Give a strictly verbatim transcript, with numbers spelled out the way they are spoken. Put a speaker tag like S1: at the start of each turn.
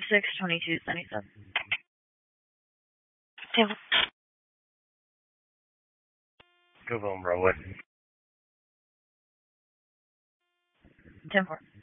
S1: six twenty-two seventy-seven. ten four.
S2: Go home, roll with.
S1: ten four.